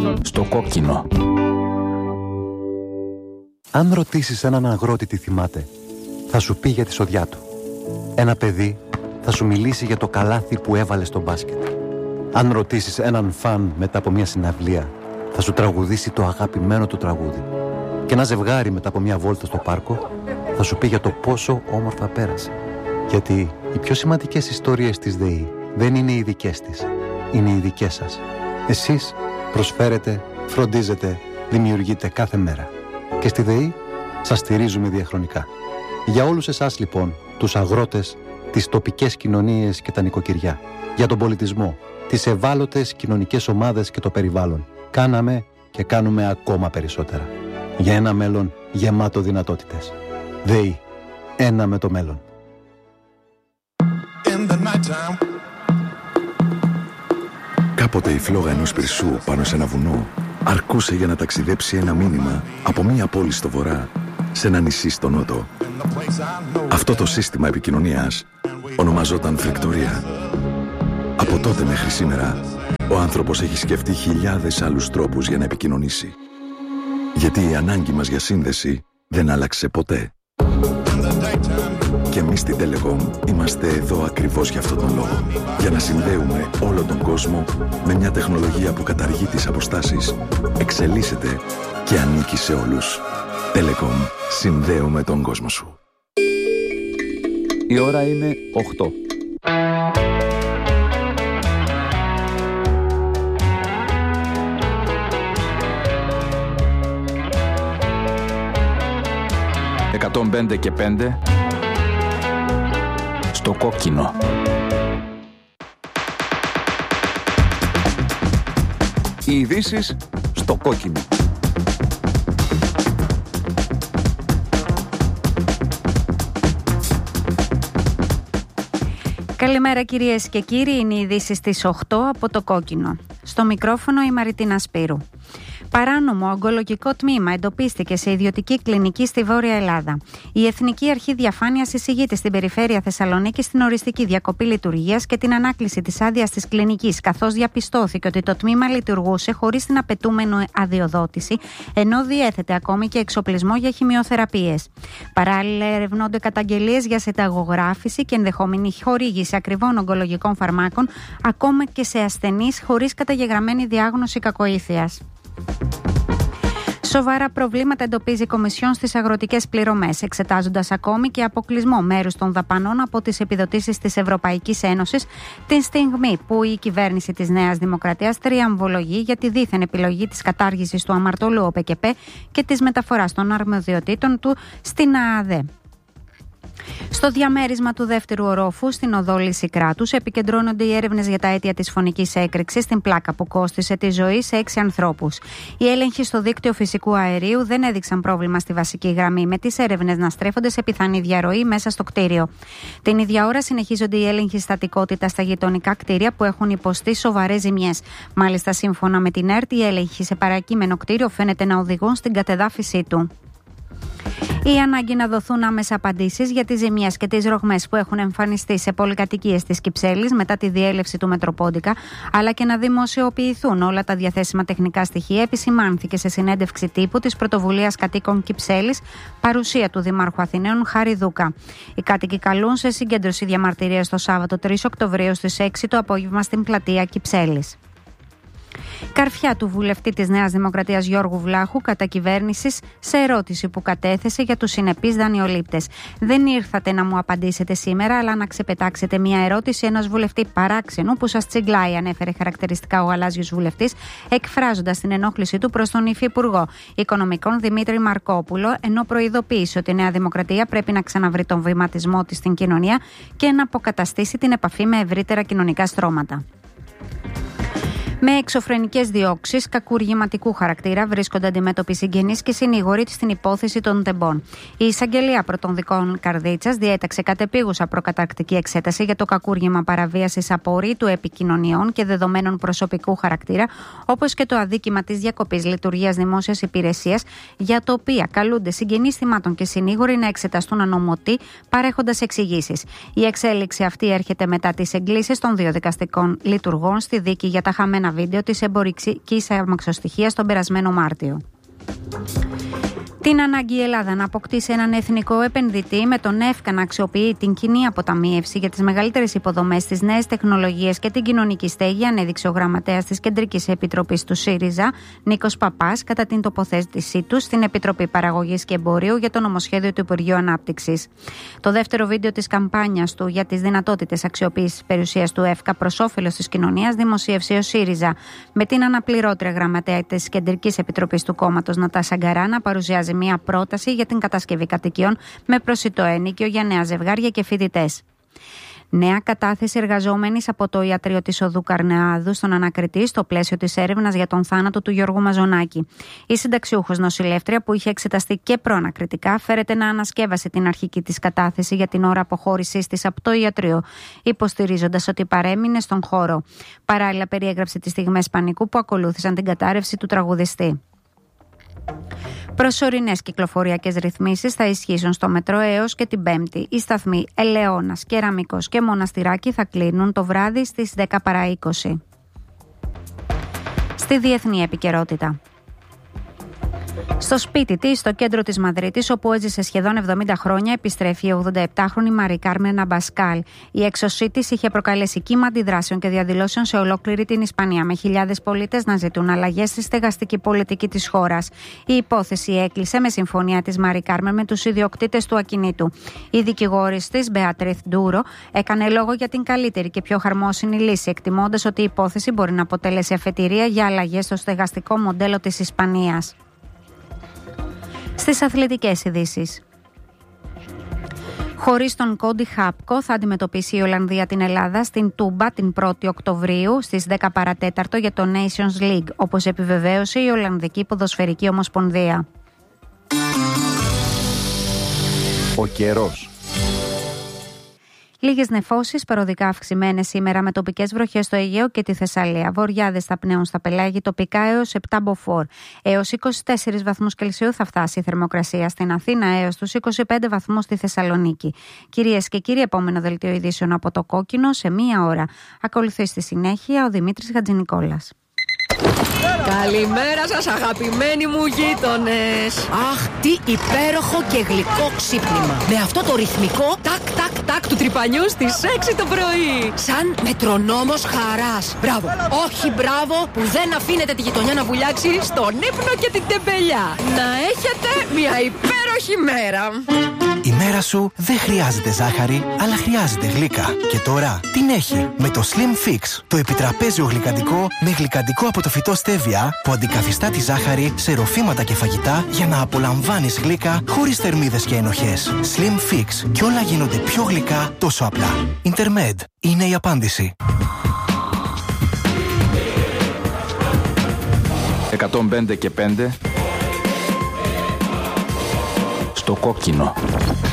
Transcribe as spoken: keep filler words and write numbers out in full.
Στο κόκκινο. Αν ρωτήσεις έναν αγρότη τι θυμάται, θα σου πει για τη σοδιά του. Ένα παιδί θα σου μιλήσει για το καλάθι που έβαλε στο μπάσκετ. Αν ρωτήσεις έναν φαν μετά από μια συναυλία, θα σου τραγουδήσει το αγαπημένο του τραγούδι. Και ένα ζευγάρι μετά από μια βόλτα στο πάρκο θα σου πει για το πόσο όμορφα πέρασε. Γιατί οι πιο σημαντικές ιστορίες της ΔΕΗ δεν είναι οι δικές της, είναι οι δικές σας. Εσείς προσφέρετε, φροντίζετε, δημιουργείτε κάθε μέρα. Και στη ΔΕΗ σας στηρίζουμε διαχρονικά. Για όλους εσάς λοιπόν, τους αγρότες, τις τοπικές κοινωνίες και τα νοικοκυριά, για τον πολιτισμό, τις ευάλωτες κοινωνικές ομάδες και το περιβάλλον, κάναμε και κάνουμε ακόμα περισσότερα. Για ένα μέλλον γεμάτο δυνατότητες. ΔΕΗ. Ένα με το μέλλον. Κάποτε η φλόγα ενός πυρσού πάνω σε ένα βουνό αρκούσε για να ταξιδέψει ένα μήνυμα από μία πόλη στο βορρά σε ένα νησί στο νότο. Αυτό το σύστημα επικοινωνίας ονομαζόταν φλεκτορία. Από τότε μέχρι σήμερα, ο άνθρωπος έχει σκεφτεί χιλιάδες άλλους τρόπους για να επικοινωνήσει. Γιατί η ανάγκη μας για σύνδεση δεν άλλαξε ποτέ. Και εμείς στην Telecom είμαστε εδώ ακριβώς για αυτόν τον λόγο. Για να συνδέουμε όλο τον κόσμο με μια τεχνολογία που καταργεί τις αποστάσεις, εξελίσσεται και ανήκει σε όλους. Telecom. Συνδέουμε τον κόσμο σου. Η ώρα είναι οκτώ. εκατόν πέντε και πέντε στο κόκκινο. Οι ειδήσεις στο κόκκινο. Καλημέρα κυρίες και κύριοι, είναι οι ειδήσεις στις οκτώ από το κόκκινο. Στο μικρόφωνο η Μαριτίνα Σπύρου. Παράνομο ογκολογικό τμήμα εντοπίστηκε σε ιδιωτική κλινική στη Βόρεια Ελλάδα. Η Εθνική Αρχή Διαφάνειας εισηγείται στην περιφέρεια Θεσσαλονίκης στην οριστική διακοπή λειτουργίας και την ανάκληση της άδειας της κλινικής, καθώς διαπιστώθηκε ότι το τμήμα λειτουργούσε χωρίς την απαιτούμενη αδειοδότηση, ενώ διέθετε ακόμη και εξοπλισμό για χημειοθεραπείες. Παράλληλα, ερευνώνται καταγγελίες για συνταγογράφηση και ενδεχόμενη χορήγηση ακριβών ογκολογικών φαρμάκων, ακόμα και σε ασθενείς χωρίς καταγεγραμμένη διάγνωση κακοήθειας. Σοβαρά προβλήματα εντοπίζει η Κομισιόν στις αγροτικές πληρωμές, εξετάζοντας ακόμη και αποκλεισμό μέρους των δαπανών από τις επιδοτήσεις της Ευρωπαϊκής Ένωσης, την στιγμή που η κυβέρνηση της Νέας Δημοκρατίας τριαμβολογεί για τη δίθεν επιλογή της κατάργησης του αμαρτωλού ΟΠΕΚΕΠ και της μεταφοράς των αρμοδιοτήτων του στην ΑΑΔΕ. Στο διαμέρισμα του δεύτερου ορόφου, στην οδό Λυσικράτους, επικεντρώνονται οι έρευνες για τα αίτια της φωνικής έκρηξης στην πλάκα που κόστισε τη ζωή σε έξι ανθρώπους. Οι έλεγχοι στο δίκτυο φυσικού αερίου δεν έδειξαν πρόβλημα στη βασική γραμμή, με τις έρευνες να στρέφονται σε πιθανή διαρροή μέσα στο κτίριο. Την ίδια ώρα συνεχίζονται οι έλεγχοι στατικότητα στα γειτονικά κτίρια που έχουν υποστεί σοβαρές ζημιές. Μάλιστα, σύμφωνα με την ΕΡΤ, οι έλεγχοι σε παρακείμενο κτίριο φαίνεται να οδηγούν στην κατεδάφιση του. Η ανάγκη να δοθούν άμεσα απαντήσεις για τις ζημιές και τις ρογμές που έχουν εμφανιστεί σε πολυκατοικίες της Κυψέλης μετά τη διέλευση του Μετροπόντικα, αλλά και να δημοσιοποιηθούν όλα τα διαθέσιμα τεχνικά στοιχεία, επισημάνθηκε σε συνέντευξη τύπου της Πρωτοβουλίας Κατοίκων Κυψέλης, παρουσία του Δημάρχου Αθηναίων Χάρη Δούκα. Οι κάτοικοι καλούν σε συγκέντρωση διαμαρτυρίας το Σάββατο τρεις Οκτωβρίου στις έξι το απόγευμα στην πλατεία Κυψέλης. Καρφιά του βουλευτή της Νέας Δημοκρατίας Γιώργου Βλάχου κατά κυβέρνησης σε ερώτηση που κατέθεσε για τους συνεπείς δανειολήπτες. Δεν ήρθατε να μου απαντήσετε σήμερα, αλλά να ξεπετάξετε μια ερώτηση ενός βουλευτή παράξενου που σας τσιγκλάει, ανέφερε χαρακτηριστικά ο γαλάζιος βουλευτής, εκφράζοντας την ενόχλησή του προς τον Υφυπουργό Οικονομικών Δημήτρη Μαρκόπουλο, ενώ προειδοποίησε ότι η Νέα Δημοκρατία πρέπει να ξαναβρει τον βηματισμό της στην κοινωνία και να αποκαταστήσει την επαφή με ευρύτερα κοινωνικά στρώματα. Με εξωφρενικές διώξεις κακουργηματικού χαρακτήρα βρίσκονται αντιμέτωποι συγγενείς και συνήγοροι στην υπόθεση των τεμπών. Η εισαγγελία πρωτονδικών Καρδίτσας διέταξε κατεπίγουσα προκαταρκτική εξέταση για το κακούργημα παραβίασης απορρίτου επικοινωνιών και δεδομένων προσωπικού χαρακτήρα, όπως και το αδίκημα της διακοπής λειτουργίας δημόσιας υπηρεσίας, για το οποίο καλούνται συγγενείς θυμάτων και συνήγοροι να εξεταστούν ανωμοτή, παρέχοντας εξηγήσεις. Η εξέλιξη αυτή έρχεται μετά τις εγκλήσεις των δύο δικαστικών λειτουργών στη δίκη για τα χαμένα ένα βίντεο της εμπορικής αμαξοστοιχείας τον περασμένο Μάρτιο. Την ανάγκη η Ελλάδα να αποκτήσει έναν εθνικό επενδυτή με τον ΕΦΚΑ να αξιοποιεί την κοινή αποταμίευση για τις μεγαλύτερες υποδομές, τις νέες τεχνολογίες και την κοινωνική στέγη, ανέδειξε ο γραμματέας της Κεντρικής Επιτροπής του ΣΥΡΙΖΑ, Νίκος Παπάς, κατά την τοποθέτησή του στην Επιτροπή Παραγωγής και Εμπορίου για το νομοσχέδιο του Υπουργείου Ανάπτυξης. Το δεύτερο βίντεο της καμπάνιας του για τις δυνατότητες αξιοποίησης περιουσίας του ΕΦΚΑ προς όφελος της κοινωνίας δημοσίευσε ο ΣΥΡΙΖΑ, με την αναπληρώτρια γραμματέα της Κεντρικής Επιτροπής του κόμματος Νατάσα Γκαρά να παρουσιάζει μια πρόταση για την κατασκευή κατοικιών με προσιτό ενοίκιο για νέα ζευγάρια και φοιτητές. Νέα κατάθεση εργαζόμενης από το ιατρείο της Οδού Καρνεάδου στον ανακριτή στο πλαίσιο της έρευνας για τον θάνατο του Γιώργου Μαζονάκη. Η συνταξιούχος νοσηλεύτρια, που είχε εξεταστεί και προανακριτικά, φέρεται να ανασκεύασε την αρχική της κατάθεση για την ώρα αποχώρησής της από το ιατρείο, υποστηρίζοντας ότι παρέμεινε στον χώρο. Παράλληλα, περιέγραψε τις στιγμές πανικού που ακολούθησαν την κατάρρευση του τραγουδιστή. Προσωρινές κυκλοφοριακές ρυθμίσεις θα ισχύσουν στο μετρό έως και την Πέμπτη. Οι σταθμοί Ελαιώνας, Κεραμικός και Μοναστηράκι θα κλείνουν το βράδυ στις δέκα παρά είκοσι. Στη διεθνή επικαιρότητα. Στο σπίτι της, στο κέντρο της Μαδρίτης, όπου έζησε σχεδόν εβδομήντα χρόνια, επιστρέφει η ογδονταεπτάχρονη Μαρή Κάρμεν Αμπασκάλ. Η έξωσή της είχε προκαλέσει κύμα αντιδράσεων και διαδηλώσεων σε ολόκληρη την Ισπανία, με χιλιάδες πολίτες να ζητούν αλλαγές στη στεγαστική πολιτική της χώρας. Η υπόθεση έκλεισε με συμφωνία της Μαρή Κάρμεν με τους ιδιοκτήτες του ακινήτου. Η δικηγόρης της, Μπεατρίθ Ντούρο, έκανε λόγο για την καλύτερη και πιο χαρμόσυνη λύση, εκτιμώντας ότι η υπόθεση μπορεί να αποτελέσει αφετηρία για αλλαγές στο στεγαστικό μοντέλο της Ισπανίας. Στις αθλητικές ειδήσεις. Χωρίς τον Κόντι Χάπκο θα αντιμετωπίσει η Ολλανδία την Ελλάδα στην Τούμπα την πρώτη Οκτωβρίου στις δέκα παρά τέταρτο για το Nations League, όπως επιβεβαίωσε η Ολλανδική Ποδοσφαιρική Ομοσπονδία. Ο καιρός. Λίγες νεφώσεις, παροδικά αυξημένες σήμερα με τοπικές βροχές στο Αιγαίο και τη Θεσσαλία. Βοριάδες θα πνέουν στα πελάγη τοπικά έως επτά μποφόρ. Έως είκοσι τέσσερις βαθμούς Κελσίου θα φτάσει η θερμοκρασία στην Αθήνα, έως τους είκοσι πέντε βαθμούς στη Θεσσαλονίκη. Κυρίες και κύριοι, επόμενο δελτίο ειδήσεων από το Κόκκινο σε μία ώρα. Ακολουθεί στη συνέχεια ο Δημήτρης Χατζηνικόλας. Καλημέρα σας, αγαπημένοι μου γείτονες. Αχ, τι υπέροχο και γλυκό ξύπνημα. Με αυτό το ρυθμικό τάκ τάκ τάκ του τρυπανιού στις έξι το πρωί. Σαν μετρονόμος χαράς. Μπράβο, όχι μπράβο που δεν αφήνετε τη γειτονιά να βουλιάξει στον ύπνο και την τεμπελιά. Να έχετε μια υπέροχη μέρα. Η μέρα σου δεν χρειάζεται ζάχαρη, αλλά χρειάζεται γλύκα. Και τώρα την έχει με το Slim Fix, το επιτραπέζιο γλυκαντικό με γλυκαντικό από το φυτό στέβια που αντικαθιστά τη ζάχαρη σε ροφήματα και φαγητά για να απολαμβάνεις γλύκα χωρίς θερμίδες και ενοχές. Slim Fix, και όλα γίνονται πιο γλυκά τόσο απλά. Intermed είναι η απάντηση. εκατόν πέντε και πέντε στο Κόκκινο.